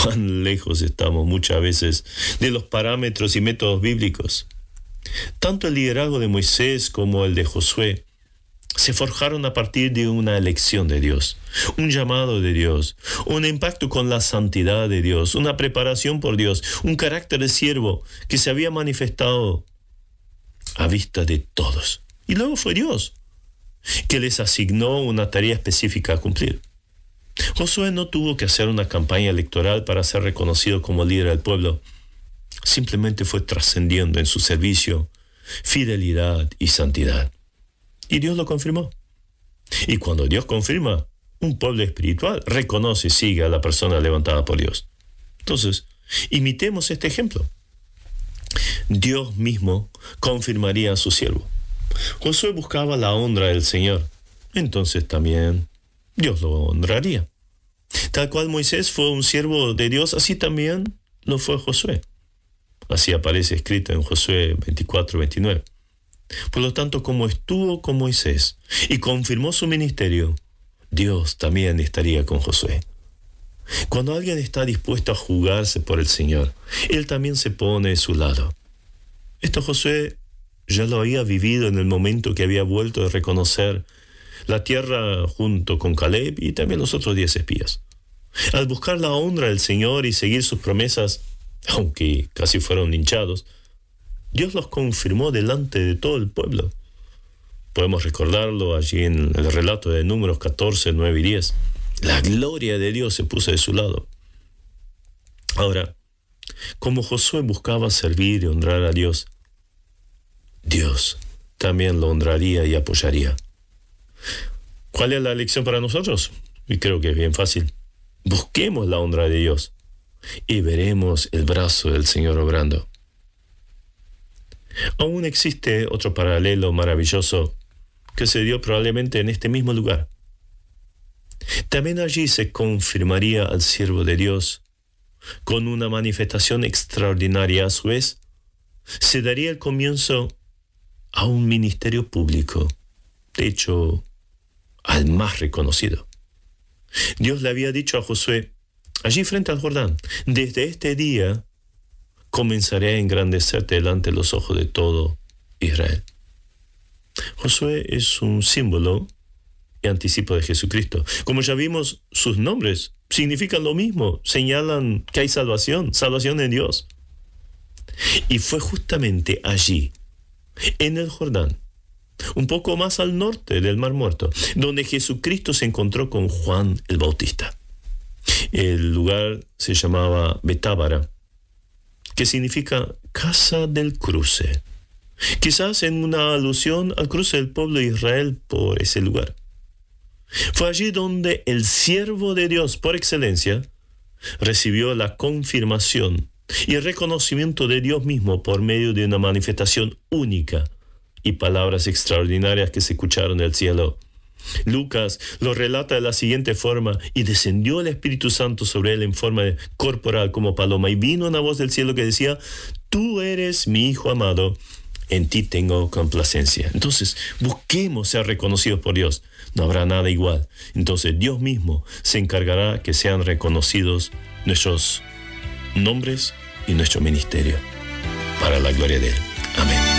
cuán lejos estamos muchas veces de los parámetros y métodos bíblicos. Tanto el liderazgo de Moisés como el de Josué se forjaron a partir de una elección de Dios, un llamado de Dios, un impacto con la santidad de Dios, una preparación por Dios, un carácter de siervo que se había manifestado a vista de todos. Y luego fue Dios que les asignó una tarea específica a cumplir. Josué no tuvo que hacer una campaña electoral para ser reconocido como líder del pueblo. Simplemente fue trascendiendo en su servicio, fidelidad y santidad. Y Dios lo confirmó. Y cuando Dios confirma, un pueblo espiritual reconoce y sigue a la persona levantada por Dios. Entonces, imitemos este ejemplo. Dios mismo confirmaría a su siervo. Josué buscaba la honra del Señor. Entonces también Dios lo honraría. Tal cual Moisés fue un siervo de Dios, así también lo fue Josué. Así aparece escrito en Josué 24:29. Por lo tanto, como estuvo con Moisés y confirmó su ministerio, Dios también estaría con Josué. Cuando alguien está dispuesto a jugarse por el Señor, Él también se pone de su lado. Esto Josué ya lo había vivido en el momento que había vuelto de reconocer la tierra junto con Caleb y también los otros 10 espías. Al buscar la honra del Señor y seguir sus promesas, aunque casi fueron linchados, Dios los confirmó delante de todo el pueblo. Podemos recordarlo allí en el relato de Números 14, 9 y 10. La gloria de Dios se puso de su lado. Ahora, como Josué buscaba servir y honrar a Dios, Dios también lo honraría y apoyaría. ¿Cuál es la lección para nosotros? Y creo que es bien fácil. Busquemos la honra de Dios y veremos el brazo del Señor obrando. Aún existe otro paralelo maravilloso que se dio probablemente en este mismo lugar. También allí se confirmaría al siervo de Dios con una manifestación extraordinaria. A su vez, se daría el comienzo a un ministerio público, de hecho, al más reconocido. Dios le había dicho a Josué, allí frente al Jordán, desde este día comenzaré a engrandecerte delante de los ojos de todo Israel. Josué es un símbolo y anticipo de Jesucristo. Como ya vimos, sus nombres significan lo mismo, señalan que hay salvación en Dios. Y fue justamente allí, en el Jordán, un poco más al norte del Mar Muerto, donde Jesucristo se encontró con Juan el Bautista. El lugar se llamaba Betábara, que significa casa del cruce, quizás en una alusión al cruce del pueblo de Israel por ese lugar. Fue allí donde el siervo de Dios por excelencia recibió la confirmación y el reconocimiento de Dios mismo por medio de una manifestación única y palabras extraordinarias que se escucharon del cielo. Lucas lo relata de la siguiente forma: y descendió el Espíritu Santo sobre él en forma corporal como paloma, y vino una voz del cielo que decía: tú eres mi Hijo amado, en ti tengo complacencia. Entonces, busquemos ser reconocidos por Dios. No habrá nada igual. Entonces, Dios mismo se encargará que sean reconocidos nuestros nombres y nuestro ministerio para la gloria de Él. Amén.